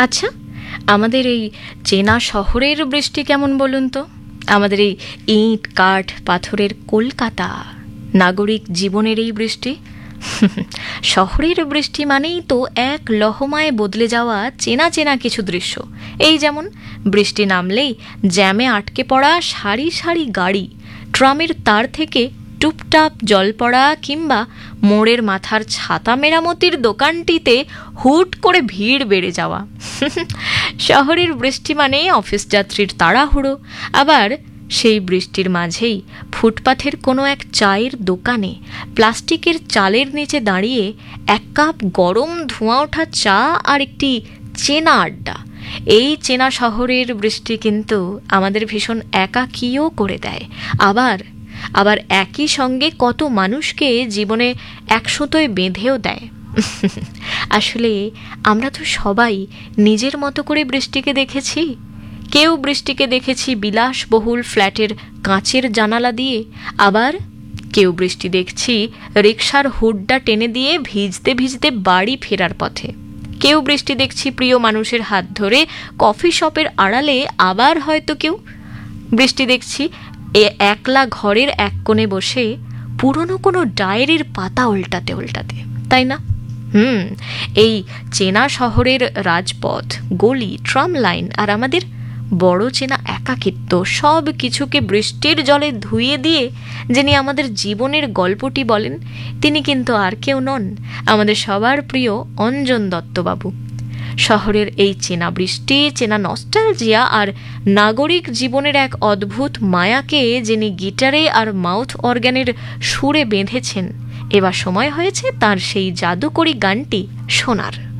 আচ্ছা, আমাদের এই চেনা শহরের বৃষ্টি কেমন বলুন তো? আমাদের এই ইট কাঠ পাথরের কলকাতা, নাগরিক জীবনের এই বৃষ্টি। শহরের বৃষ্টি মানেই তো এক লহমায় বদলে যাওয়া চেনা চেনা কিছু দৃশ্য। এই যেমন বৃষ্টি নামলেই জ্যামে আটকে পড়া সারি সারি গাড়ি, ট্রামের তার থেকে টুপটাপ জল পড়া, কিংবা মোড়ের মাথার ছাতা মেরামতির দোকানটিতে হুট করে ভিড় বেড়ে যাওয়া। শহরের বৃষ্টি মানে অফিস যাত্রীর তাড়াহুড়ো, আবার সেই বৃষ্টির মাঝেই ফুটপাথের কোনো এক চায়ের দোকানে প্লাস্টিকের চালের নিচে দাঁড়িয়ে এক কাপ গরম ধোঁয়া ওঠা চা আর একটি চেনা আড্ডা। এই চেনা শহরের বৃষ্টি কিন্তু আমাদের ভীষণ একাকীও করে দেয়, আবার আবার একই সঙ্গে কত মানুষকে জীবনে একসুতোয় বেঁধেও দেয়। আসলে আমরা তো সবাই নিজের মতো করে বৃষ্টিকে দেখেছি। কেউ বৃষ্টিকে দেখেছি বিলাসবহুল ফ্ল্যাটের কাঁচের জানালা দিয়ে, আবার কেউ বৃষ্টি দেখছি রিকশার হুডটা টেনে দিয়ে ভিজতে ভিজতে বাড়ি ফেরার পথে। কেউ বৃষ্টি দেখছি প্রিয় মানুষের হাত ধরে কফি শপের আড়ালে, আবার হয়তো কেউ বৃষ্টি দেখছি একলা ঘরের এক কোণে বসে পুরনো কোনো ডায়েরির পাতা উল্টাতে উল্টাতে, তাই না? এই চেনা শহরের রাজপথ, গলি, ট্রাম লাইন আর আমাদের বড় চেনা একাকিত্ব, সব কিছুকে বৃষ্টির জলে ধুয়ে দিয়ে যিনি আমাদের জীবনের গল্পটি বলেন, তিনি কিন্তু আর কেউ নন, আমাদের সবার প্রিয় অঞ্জন দত্তবাবু। শহরের এই চেনা বৃষ্টি, চেনা নস্টালজিয়া আর নাগরিক জীবনের এক অদ্ভুত মায়াকে যিনি গিটারে আর মাউথ অর্গানের সুরে বেঁধেছেন, এবার সময় হয়েছে তার সেই জাদুকরী গানটি শোনার।